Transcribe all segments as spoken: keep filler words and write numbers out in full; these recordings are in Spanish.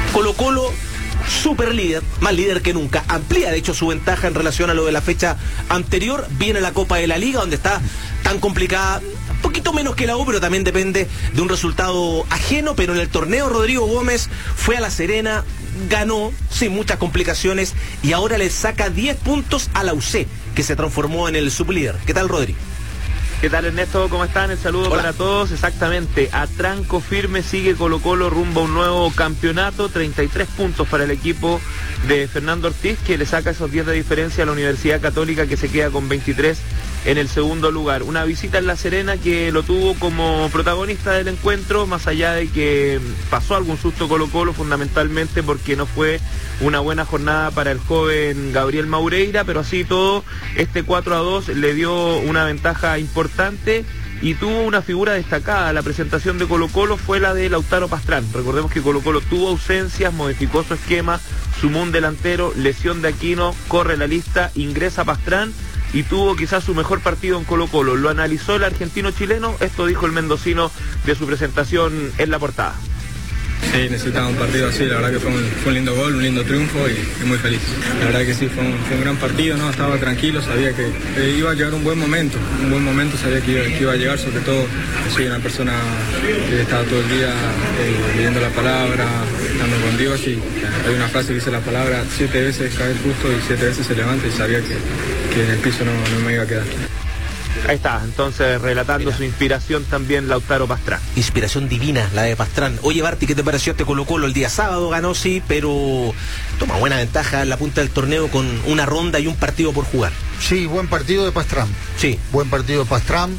Colo-Colo, super líder, más líder que nunca, amplía de hecho su ventaja en relación a lo de la fecha anterior. Viene la Copa de la Liga, donde está tan complicada, un poquito menos que la U, pero también depende de un resultado ajeno. Pero en el torneo Rodrigo Gómez fue a La Serena, ganó sin muchas complicaciones y ahora le saca diez puntos a la U C, que se transformó en el sublíder. ¿Qué tal, Rodri? ¿Qué tal, Ernesto? ¿Cómo están? El saludo Hola. Para todos. Exactamente, a tranco firme sigue Colo-Colo rumbo a un nuevo campeonato. Treinta y tres puntos para el equipo de Fernando Ortiz, que le saca esos diez de diferencia a la Universidad Católica, que se queda con veintitrés en el segundo lugar. Una visita en La Serena que lo tuvo como protagonista del encuentro, más allá de que pasó algún susto Colo-Colo, fundamentalmente porque no fue una buena jornada para el joven Gabriel Maureira, pero así todo, este cuatro a dos le dio una ventaja importante y tuvo una figura destacada. La presentación de Colo-Colo fue la de Lautaro Pastrán. Recordemos que Colo-Colo tuvo ausencias, modificó su esquema, sumó un delantero, lesión de Aquino, corre la lista, ingresa Pastrán y tuvo quizás su mejor partido en Colo-Colo. Lo analizó el argentino chileno, esto dijo el mendocino de su presentación en la portada. Sí, necesitaba un partido así, la verdad que fue un, fue un lindo gol, un lindo triunfo y, y muy feliz. La verdad que sí, fue un, fue un gran partido, ¿no? Estaba tranquilo, sabía que eh, iba a llegar un buen momento, un buen momento, sabía que iba, que iba a llegar, sobre todo que soy una persona que estaba todo el día eh, leyendo la palabra, estando con Dios, y hay una frase que dice la palabra, siete veces cae el justo y siete veces se levanta, y sabía que, que en el piso no, no me iba a quedar. Ahí está, entonces relatando Mira. Su inspiración también Lautaro Pastrán. Inspiración divina la de Pastrán. Oye, Barty, ¿qué te pareció este Colo-Colo? El día sábado ganó, sí, pero toma buena ventaja en la punta del torneo con una ronda y un partido por jugar. Sí, buen partido de Pastrán. Sí. Buen partido de Pastrán.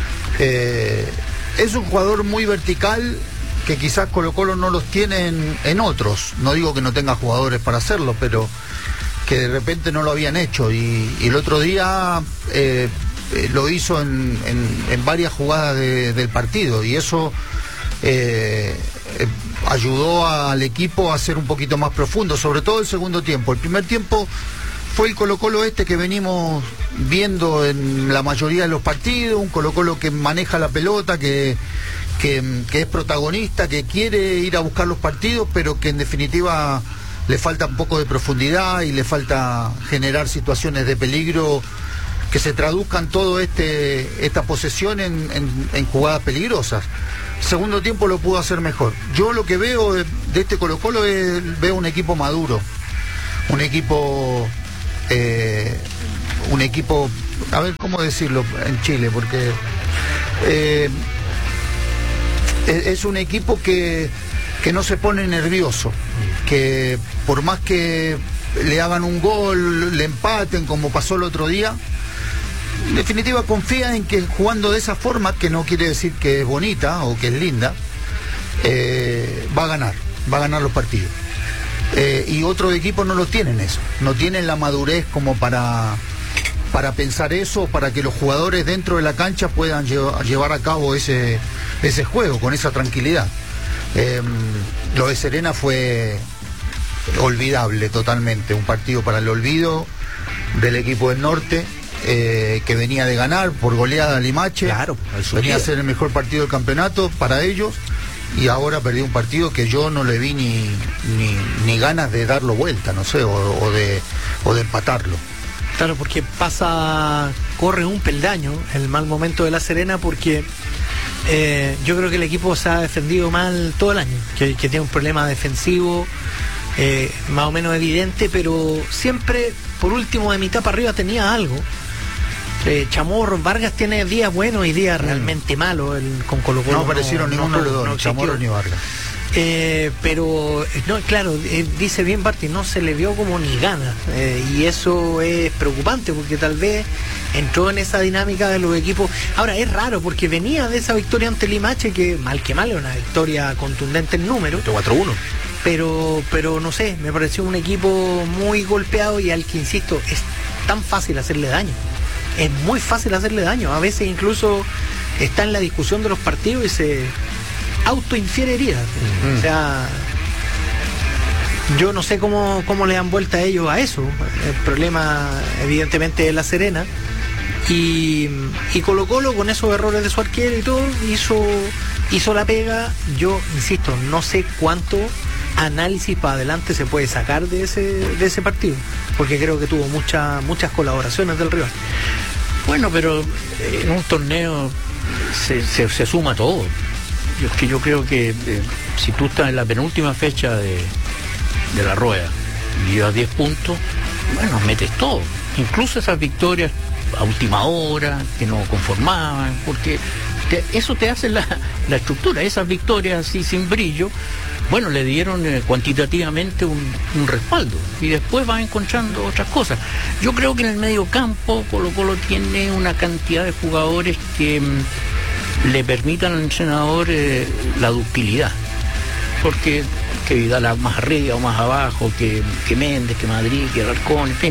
Eh, es un jugador muy vertical que quizás Colo-Colo no los tiene en, en otros. No digo que no tenga jugadores para hacerlo, pero que de repente no lo habían hecho. Y, y el otro día... Eh, Eh, lo hizo en, en, en varias jugadas de, del partido, y eso eh, eh, ayudó al equipo a ser un poquito más profundo, sobre todo el segundo tiempo. El primer tiempo fue el Colo-Colo este que venimos viendo en la mayoría de los partidos, un Colo-Colo que maneja la pelota, que, que, que es protagonista, que quiere ir a buscar los partidos, pero que en definitiva le falta un poco de profundidad y le falta generar situaciones de peligro que se traduzcan todo este esta posesión en, en, en jugadas peligrosas. Segundo tiempo lo pudo hacer mejor. Yo lo que veo de, de este Colo-Colo es, veo un equipo maduro, un equipo eh, un equipo, a ver cómo decirlo en Chile, porque eh, es, es un equipo que, que no se pone nervioso, que por más que le hagan un gol, le empaten como pasó el otro día, en definitiva confía en que jugando de esa forma, que no quiere decir que es bonita o que es linda, eh, va a ganar, va a ganar los partidos. Eh, y otros equipos no lo tienen eso, no tienen la madurez como para, para pensar eso, para que los jugadores dentro de la cancha puedan llevar, llevar a cabo ese, ese juego con esa tranquilidad. Eh, lo de Serena fue olvidable totalmente, un partido para el olvido del equipo del norte. Eh, que venía de ganar por goleada a Limache, claro, venía a ser el mejor partido del campeonato para ellos, y ahora perdió un partido que yo no le vi ni, ni, ni ganas de darlo vuelta, no sé, o, o, de, o de empatarlo. Claro, porque pasa, corre un peldaño el mal momento de La Serena, porque eh, yo creo que el equipo se ha defendido mal todo el año, que, que tiene un problema defensivo eh, más o menos evidente, pero siempre por último de mitad para arriba tenía algo. Eh, Chamorro, Vargas tiene días buenos y días realmente mm. malos el, con Colo-Colo. No aparecieron no, ninguno no, de los dos, no ni Chamorro ni Vargas. Eh, pero, no, claro, eh, dice bien Barty, no se le vio como ni ganas, eh, y eso es preocupante porque tal vez entró en esa dinámica de los equipos. Ahora es raro porque venía de esa victoria ante Limache, que mal que mal es una victoria contundente en número, cuatro uno, pero, pero no sé, me pareció un equipo muy golpeado y al que, insisto, es tan fácil hacerle daño. Es muy fácil hacerle daño. A veces incluso está en la discusión de los partidos y se autoinfiere heridas. Mm. O sea, yo no sé cómo, cómo le dan vuelta a ellos a eso. El problema evidentemente es La Serena. Y, y Colo-Colo, con esos errores de su arquero y todo, hizo, hizo la pega. Yo insisto, no sé cuánto análisis para adelante se puede sacar de ese de ese partido? Porque creo que tuvo mucha, muchas colaboraciones del rival. Bueno, pero en un torneo se, se, se suma todo. Yo, es que yo creo que eh, si tú estás en la penúltima fecha de, de la rueda y llevas diez puntos, bueno, metes todo. Incluso esas victorias a última hora, que no conformaban, porque te, eso te hace la, la estructura. Esas victorias así sin brillo, bueno, le dieron eh, cuantitativamente un, un respaldo y después van encontrando otras cosas. Yo creo que en el medio campo Colo Colo tiene una cantidad de jugadores que mm, le permitan al entrenador eh, la ductilidad, porque que Vidal más arriba o más abajo, que, que Méndez, que Madrid, que Alarcón, en fin,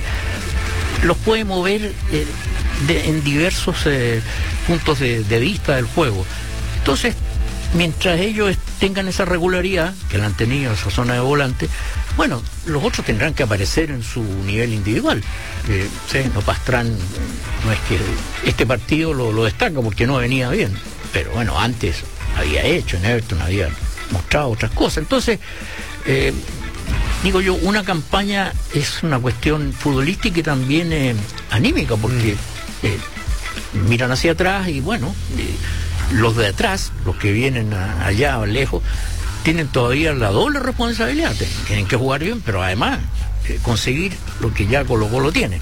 los puede mover eh, de, en diversos eh, puntos de, de vista del juego. Entonces, mientras ellos tengan esa regularidad, que la han tenido, esa zona de volante, bueno, los otros tendrán que aparecer en su nivel individual. Eh, sí, no Pastrán, no es que este partido lo, lo destaca porque no venía bien, pero bueno, antes había hecho, en Everton había mostrado otras cosas. Entonces, eh, digo yo, una campaña es una cuestión futbolística y también eh, anímica, porque eh, miran hacia atrás y bueno, eh, los de atrás, los que vienen a, allá lejos, tienen todavía la doble responsabilidad. Tienen que jugar bien, pero además eh, conseguir lo que ya Colo Colo tiene.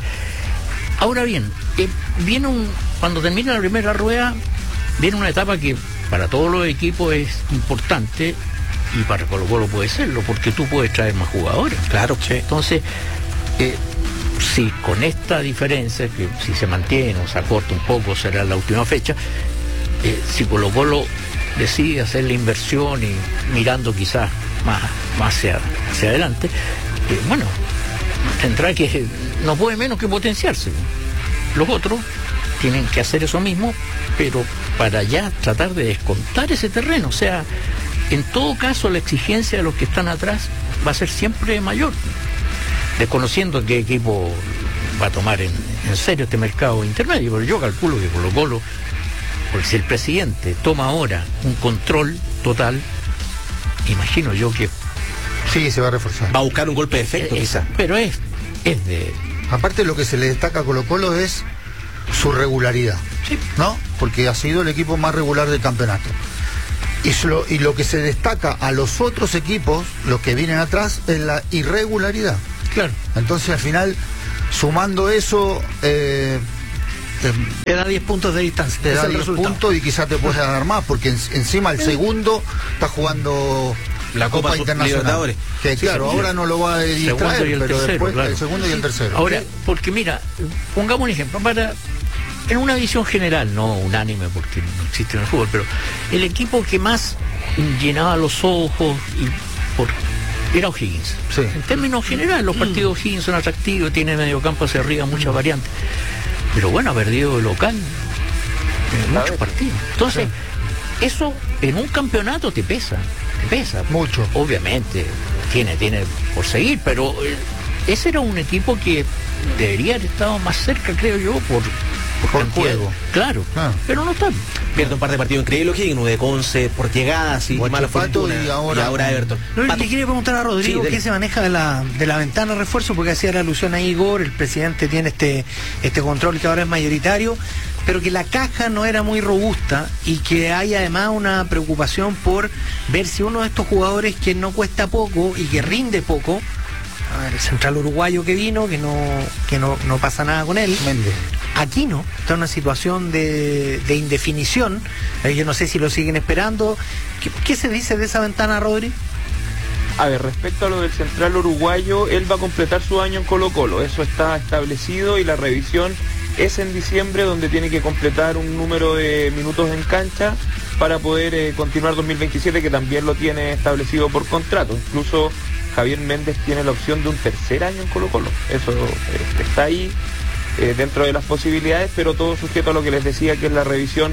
Ahora bien, eh, viene un, cuando termina la primera rueda, viene una etapa que para todos los equipos es importante, y para Colo Colo puede serlo, porque tú puedes traer más jugadores. Claro. Sí. Entonces, eh, si con esta diferencia, que si se mantiene o se acorta un poco, será la última fecha, eh, si Colo Colo decide hacer la inversión y mirando quizás más, más hacia, hacia adelante, eh, bueno, tendrá que, no puede menos que potenciarse. Los otros tienen que hacer eso mismo, pero para ya tratar de descontar ese terreno. O sea, en todo caso la exigencia de los que están atrás va a ser siempre mayor, desconociendo qué equipo va a tomar en, en serio este mercado intermedio. Pero yo calculo que Colo Colo, porque si el presidente toma ahora un control total, imagino yo que sí, se va a reforzar. Va a buscar un golpe de efecto, es, quizás. Pero es, es de... Aparte, lo que se le destaca a Colo Colo es su regularidad, Sí. ¿no? Porque ha sido el equipo más regular del campeonato. Y lo, y lo que se destaca a los otros equipos, los que vienen atrás, es la irregularidad. Claro. Entonces, al final, sumando eso, eh, eh, Te da diez puntos de distancia. te Ese da es el diez resultado. puntos y quizás te puedes dar más, porque en- encima el segundo está jugando La Copa Sur- Internacional. Libertadores. Que Sí, claro, sí. ahora no lo va a distraer, Segundo y el pero tercero, después claro. el segundo y el tercero. Ahora, porque mira, pongamos un ejemplo, para en una visión general, no unánime porque no existe en el fútbol, pero el equipo que más llenaba los ojos y por era O'Higgins. Sí. En términos generales, los partidos O'Higgins son atractivos, tiene medio campo hacia arriba, muchas variantes. Pero bueno, ha perdido el local en muchos partidos. Entonces, eso en un campeonato te pesa, te pesa. Mucho. Obviamente, tiene, tiene por seguir, pero eh, ese era un equipo que debería haber estado más cerca, creo yo, por, Por cantidad. juego. Claro, Claro. pero no está. Pierde un par de partidos increíbles, O'Higgins, uno de Conce, por llegadas y mala Huachipato fortuna. y ahora- Everton. No, Pato. le quería preguntar a Rodrigo Sí, qué dele. se maneja de la, de la ventana de refuerzo, porque hacía la alusión a Igor, el presidente tiene este, este control que ahora es mayoritario, pero que la caja no era muy robusta y que hay además una preocupación por ver si uno de estos jugadores que no cuesta poco y que rinde poco, a ver, el central uruguayo que vino, que no, que no, no pasa nada con él, Méndez. Aquino está en una situación de, de indefinición. Eh, yo no sé si lo siguen esperando. ¿Qué, qué se dice de esa ventana, Rodri? A ver, respecto a lo del central uruguayo, él va a completar su año en Colo Colo, eso está establecido y la revisión es en diciembre, donde tiene que completar un número de minutos en cancha para poder eh, continuar dos mil veintisiete, que también lo tiene establecido por contrato. Incluso Javier Méndez tiene la opción de un tercer año en Colo Colo, eso eh, está ahí eh, dentro de las posibilidades, pero todo sujeto a lo que les decía, que es la revisión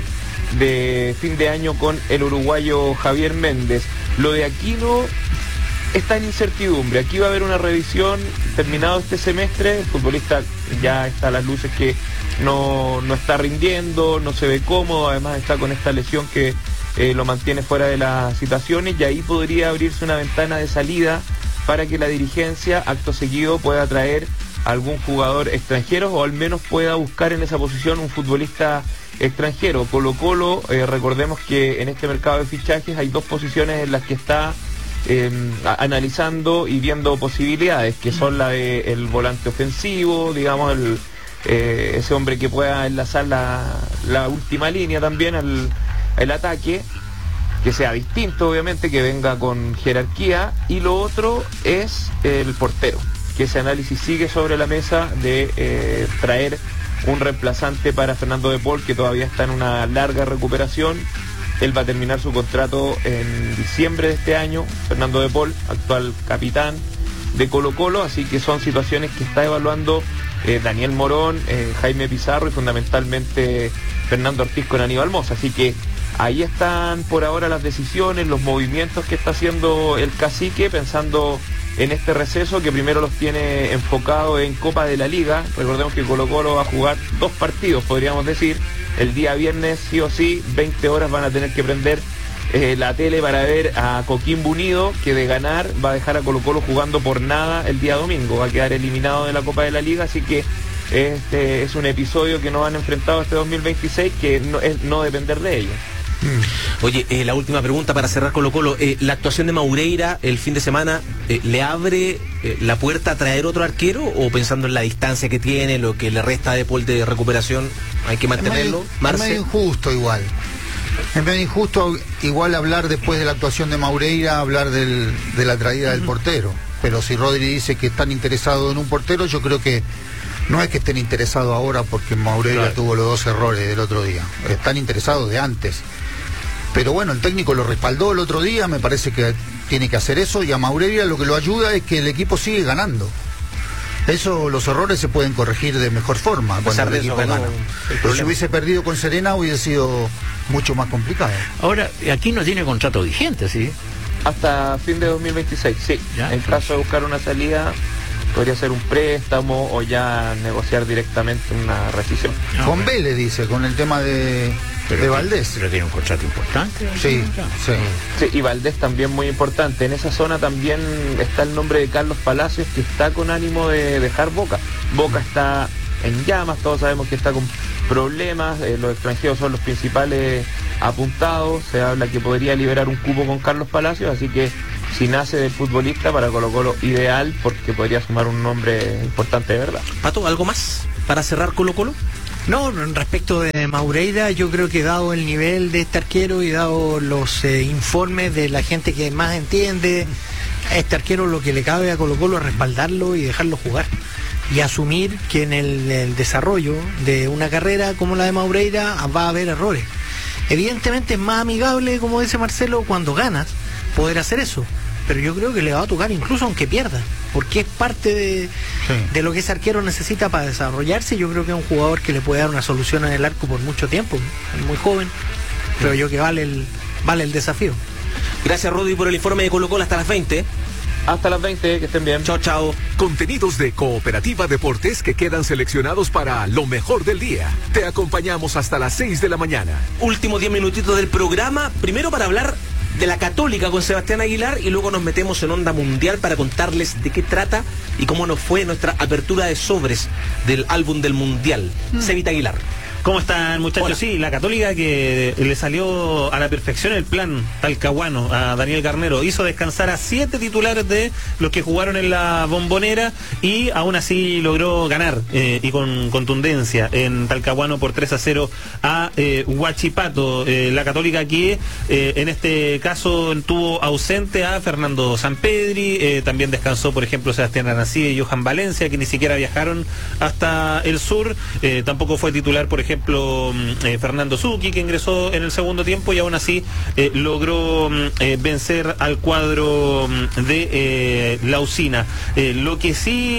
de fin de año con el uruguayo Javier Méndez. Lo de Aquino está en incertidumbre. Aquí va a haber una revisión terminado este semestre. El futbolista ya está a las luces que no, no está rindiendo, no se ve cómodo, además está con esta lesión que, eh, lo mantiene fuera de las situaciones, y ahí podría abrirse una ventana de salida para que la dirigencia acto seguido pueda traer algún jugador extranjero, o al menos pueda buscar en esa posición un futbolista extranjero. Colo Colo, eh, recordemos que en este mercado de fichajes hay dos posiciones en las que está eh, a, analizando y viendo posibilidades, que son la de el volante ofensivo, digamos, el, eh, ese hombre que pueda enlazar la, la última línea también al el ataque, que sea distinto obviamente, que venga con jerarquía, y lo otro es el portero, que ese análisis sigue sobre la mesa de eh, traer un reemplazante para Fernando de Paul, que todavía está en una larga recuperación. Él va a terminar su contrato en diciembre de este año, Fernando de Paul, actual capitán de Colo Colo, así que son situaciones que está evaluando eh, Daniel Morón, eh, Jaime Pizarro y fundamentalmente Fernando Ortiz con Aníbal Mosa, así que ahí están por ahora las decisiones, los movimientos que está haciendo el cacique, pensando en este receso, que primero los tiene enfocados en Copa de la Liga. Recordemos que Colo Colo va a jugar dos partidos, podríamos decir. El día viernes, sí o sí, veinte horas van a tener que prender eh, la tele para ver a Coquimbo Unido, que de ganar va a dejar a Colo Colo jugando por nada el día domingo. Va a quedar eliminado de la Copa de la Liga, así que este es un episodio que nos han enfrentado este dos mil veintiséis, que no, es no depender de ellos. Oye, eh, la última pregunta para cerrar Colo Colo. Eh, ¿La actuación de Maureira el fin de semana eh, le abre eh, la puerta a traer otro arquero, o pensando en la distancia que tiene, lo que le resta de Paul de recuperación, hay que mantenerlo? Es medio, es medio injusto igual. Es medio injusto igual hablar después de la actuación de Maureira, hablar del, de la traída del portero. Pero si Rodri dice que están interesados en un portero, yo creo que no es que estén interesados ahora porque Maureira claro. tuvo los dos errores del otro día. Están interesados de antes. Pero bueno, el técnico lo respaldó el otro día, me parece que tiene que hacer eso, y a Maureira lo que lo ayuda es que el equipo sigue ganando. Eso, los errores se pueden corregir de mejor forma cuando el equipo gana. Pero si hubiese perdido con Serena hubiese sido mucho más complicado. Ahora, aquí no tiene contrato vigente, ¿sí? Hasta fin de dos mil veintiséis, sí. ¿Ya? En caso de buscar una salida, podría ser un préstamo o ya negociar directamente una rescisión. No, con okay. Vélez, dice, con el tema de... Pero de Valdés. Pero tiene un contrato importante. Sí, sí. Sí, y Valdés también muy importante. En esa zona también está el nombre de Carlos Palacios, que está con ánimo de dejar Boca. Boca está en llamas, todos sabemos que está con problemas, eh, los extranjeros son los principales apuntados, se habla que podría liberar un cupo con Carlos Palacios, así que si nace del futbolista, para Colo Colo ideal, porque podría sumar un nombre importante de verdad. Pato, ¿algo más para cerrar Colo Colo? No, respecto de Maureira, yo creo que dado el nivel de este arquero y dado los eh, informes de la gente que más entiende, a este arquero lo que le cabe a Colo Colo es respaldarlo y dejarlo jugar. Y asumir que en el, el desarrollo de una carrera como la de Maureira va a haber errores. Evidentemente es más amigable, como dice Marcelo, cuando ganas, poder hacer eso. Pero yo creo que le va a tocar incluso aunque pierda, porque es parte de, sí. de lo que ese arquero necesita para desarrollarse. Yo creo que es un jugador que le puede dar una solución en el arco por mucho tiempo, es muy joven, pero yo que vale el, vale el desafío. Gracias, Rodri, por el informe de Colo Colo. Hasta las veinte. Hasta las veinte, que estén bien. Chao, chao. Contenidos de Cooperativa Deportes que quedan seleccionados para lo mejor del día. Te acompañamos hasta las seis de la mañana. Últimos diez minutitos del programa, primero para hablar de la Católica con Sebastián Aguilar, y luego nos metemos en onda mundial para contarles de qué trata y cómo nos fue nuestra apertura de sobres del álbum del mundial. Mm. Cevita Aguilar. ¿Cómo están, muchachos? Hola. Sí, la Católica, que le salió a la perfección el plan talcahuano a Daniel Garnero, hizo descansar a siete titulares de los que jugaron en la Bombonera, y aún así logró ganar eh, y con contundencia en Talcahuano por tres a cero a eh, Huachipato. Eh, la Católica que eh, en este caso tuvo ausente a Fernando Sampedri, eh, también descansó por ejemplo Sebastián Arancibia y Johan Valencia, que ni siquiera viajaron hasta el sur. Eh, tampoco fue titular por ejemplo ejemplo eh, Fernando Zucchi, que ingresó en el segundo tiempo y aún así eh, logró eh, vencer al cuadro de eh, la Usina. Eh, lo que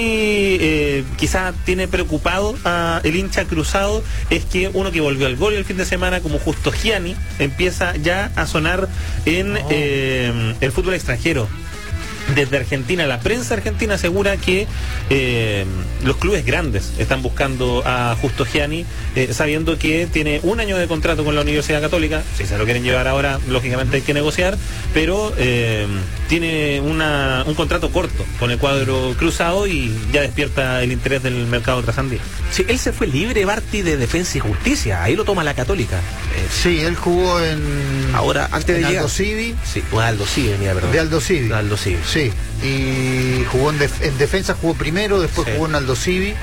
sí eh, quizá tiene preocupado a el hincha cruzado es que uno que volvió al gol el fin de semana, como Justo Gianni, empieza ya a sonar en oh. eh, el fútbol extranjero. Desde Argentina, la prensa argentina asegura que eh, los clubes grandes están buscando a Justo Gianni, eh, sabiendo que tiene un año de contrato con la Universidad Católica. Si se lo quieren llevar ahora, lógicamente hay que negociar, pero eh, tiene una, un contrato corto con el cuadro cruzado y ya despierta el interés del mercado trasandino. Sí, él se fue libre, Barty, de Defensa y Justicia. Ahí lo toma la Católica. Eh, Sí, él jugó en. Ahora, antes de en llegar. Aldo Civi. Sí, o Aldo Civi, mira, perdón. De Aldo Civi. De Aldo Civi. Sí, y jugó en, def- en defensa, jugó primero, después Sí. jugó en Aldo Civi.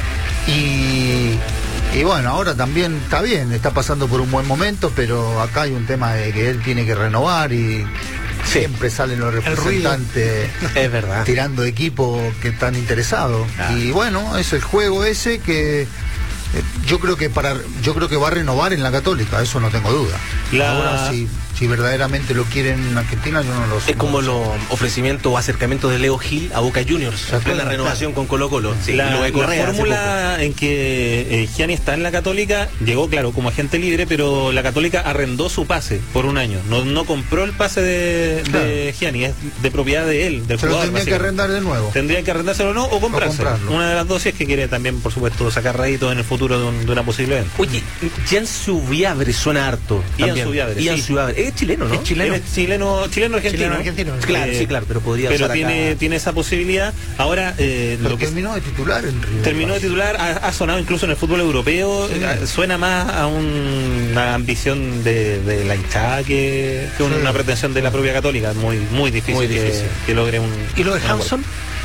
Y, y bueno, ahora también está bien, está pasando por un buen momento, pero acá hay un tema de que él tiene que renovar y Sí. siempre salen los representantes Es verdad. tirando equipos que están interesados. Ah. Y bueno, es el juego ese que eh, yo creo que para yo creo que va a renovar en la Católica, eso no tengo duda. La- Ahora si, si verdaderamente lo quieren en Argentina, yo no lo sé. Es como no lo sé. los ofrecimientos o acercamientos de Leo Gil a Boca Juniors en plena renovación con Colo Colo. Sí, la lo de la Correa hace fórmula en que eh, Gianni está en la Católica llegó, claro, como agente libre, pero la Católica arrendó su pase por un año. No, no compró el pase de, Claro. de Gianni, es de propiedad de él, del Se lo jugador. tendría que básicamente. arrendar de nuevo. Tendría que arrendárselo o no, o comprárselo. comprarlo. Una de las dos, si es que quiere también, por supuesto, sacar réditos en el futuro de, un- de una posible venta. Oye, Jan Subiabre suena harto. Ian también. Subiabre, Ian sí. Subiabre. Es chileno, ¿no? Es chileno. Él es chileno, chileno argentino. Chileno argentino. Claro, sí, claro, pero podría Pero usar tiene, acá. tiene esa posibilidad. Ahora, eh, Pero lo que terminó de titular en River. terminó de titular, ha, ha sonado incluso en el fútbol europeo, Sí. eh, suena más a un- una ambición de, de la hinchada que, que una, Sí. una pretensión de la propia Católica. Muy muy difícil, Muy que- difícil. Que, logre un... ¿Y lo de un acuerdo. Hanson?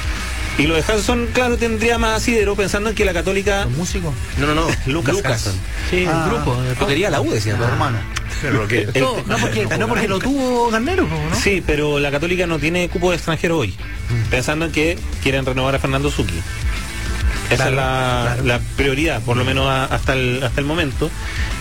Y lo de Hanson, claro, tendría más asidero pensando en que la Católica... ¿Los músicos? No, no, no. Lucas, Hanson. Sí, Ah, el grupo. Lo quería la U, decía. Los hermanos. El- No, no porque, no porque lo tuvo Garnero, ¿no? Sí, pero la Católica no tiene cupo de extranjero hoy, pensando en que quieren renovar a Fernando Zucchi. Esa Claro, es la, claro. la prioridad, por lo menos a- hasta el hasta el momento.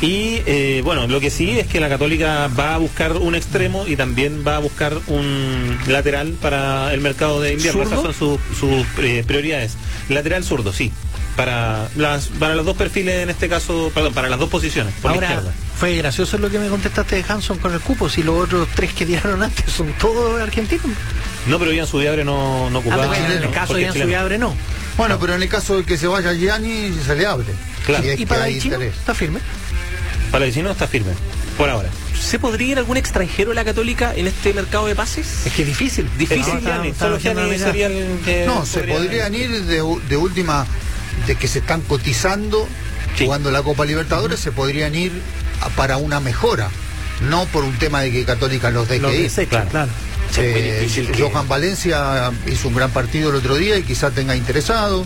Y eh, bueno, lo que sí es que la Católica va a buscar un extremo y también va a buscar un lateral para el mercado de invierno. ¿Zurdo? Esas son sus, sus eh, prioridades. Lateral zurdo, sí. Para las para los dos perfiles, en este caso, perdón, para las dos posiciones, por la Ahora, izquierda. fue gracioso lo que me contestaste de Hanson con el cupo, si los otros tres que dieron antes son todos argentinos. No, pero Ian Subiabre no, no Ah, ocupaba. pero en el ¿no? caso Porque de es chileno. Subiabre no. Bueno, pero en el caso de que se vaya Gianni, se le abre. Claro. Si es ¿Y que para hay el chino? interés. ¿Está firme? Palavecino está firme, por ahora. ¿Se podría ir algún extranjero a la Católica en este mercado de pases? Es que es difícil. Difícil, No, está- Gianni, está solo haciendo Gianni Navidad. sería el que No, se podría- podrían ir de, u- de última, de que se están cotizando, Sí. jugando la Copa Libertadores, se podrían ir a- para una mejora. No por un tema de que Católica los deje Lo ir. desecha, claro. claro. Sí, es muy Eh, difícil que- Johan Valencia hizo un gran partido el otro día y quizá tenga interesado.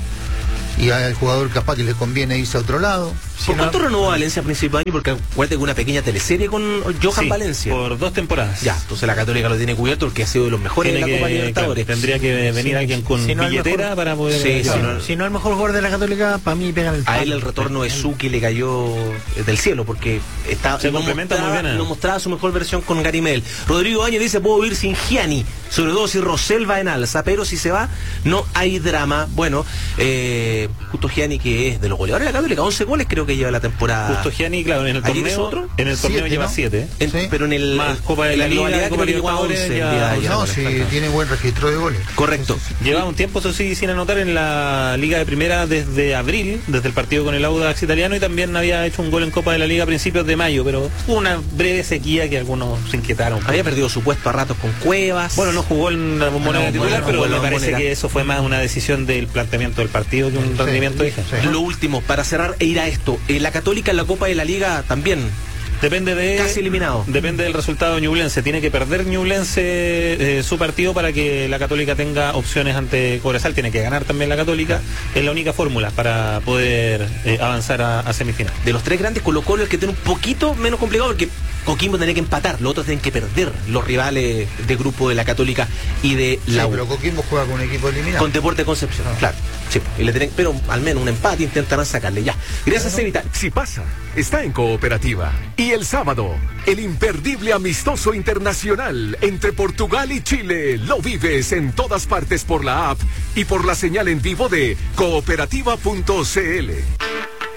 Y al jugador capaz que le conviene irse a otro lado. ¿Por cuánto renovó Valencia a principio de año? Porque acuérdate que una pequeña teleserie con Johan Sí, Valencia. por dos temporadas. Ya, entonces la Católica lo tiene cubierto porque ha sido de los mejores Tiene de la Copa que- Libertadores. claro, tendría que venir Sí, alguien con si no, el billetera mejor- para poder Sí, sí, llevarlo. no, Si no es el mejor jugador de la Católica, para mí pegan el A palo. él el retorno de Zucchi le cayó eh, del cielo porque está, Se no complementa muy mostraba, bien, ¿eh? no mostraba su mejor versión con Gary Medel. Rodrigo Áñez dice, puedo vivir sin Gianni, sobre todo si Rosell va en alza, pero si se va, no hay drama. Bueno, eh, justo Gianni, que es de los goleadores de la Católica, once goles creo que lleva la temporada. Justo Gianni, claro, en el ¿Ayer torneo, hizo otro? en el torneo Siete, lleva ¿no? siete. En- Sí. Pero en el Más en- Copa de en la Liga, globalidad Copa creo que llegó a Libertadores, once, ya- ya- ya No, goles, si exacto. tiene buen registro de goles. Correcto. Lleva un tiempo, eso sí, sin anotar en la Liga de Primera desde abril, desde el partido con el Audax italiano, y también había hecho un gol en Copa de la Liga a principios de mayo, pero hubo una breve sequía que algunos se inquietaron. Había perdido su puesto a ratos con Cuevas. Bueno, no jugó en la bombonera No, titular, bueno, pero jugó en la me parece Bombonera. que eso fue más una decisión del planteamiento del partido que un Sí, rendimiento de sí. Lo último, para cerrar e ir a esto, eh, la Católica en la Copa de la Liga también. Depende de Casi eliminado. Depende del resultado de Ñublense. Tiene que perder Ñublense eh, su partido para que la Católica tenga opciones ante Cobresal. Tiene que ganar también la Católica. Es la única fórmula para poder eh, avanzar a, a semifinal. De los tres grandes, Colo Colo el que tiene un poquito menos complicado porque Coquimbo tiene que empatar, los otros tienen que perder, los rivales de grupo de la Católica y de Sí, la U. pero Coquimbo juega con un equipo eliminado. Con Deporte Concepción, claro. Sí, y le tienen, pero al menos un empate intentarán sacarle ya. Gracias, Evita. Si pasa, está en Cooperativa. Y el sábado, el imperdible amistoso internacional entre Portugal y Chile lo vives en todas partes por la app y por la señal en vivo de cooperativa punto c l.